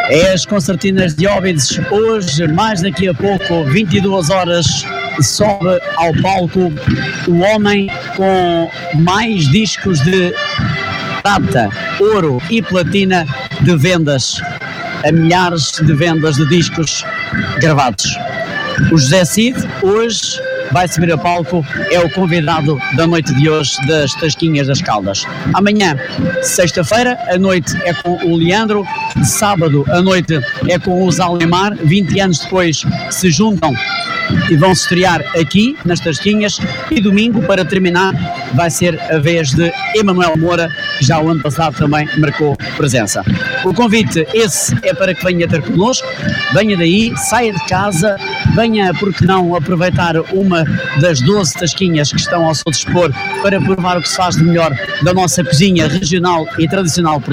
É as concertinas de Óbidos. Hoje, mais daqui a pouco, 22 horas, sobe ao palco o homem com mais discos de prata, ouro e platina de vendas, a milhares de vendas de discos gravados. O José Cid hoje vai subir a palco, é o convidado da noite de hoje das Tasquinhas das Caldas. Amanhã, sexta-feira, a noite é com o Leandro, sábado a noite é com os Alemar, 20 anos depois se juntam e vão se estrear aqui nas Tasquinhas, e domingo, para terminar, vai ser a vez de Emanuel Moura, que já o ano passado também marcou presença. O convite esse é para que venha ter connosco, venha daí, saia de casa, venha, porque não, aproveitar uma das 12 tasquinhas que estão ao seu dispor para provar o que se faz de melhor da nossa cozinha regional e tradicional.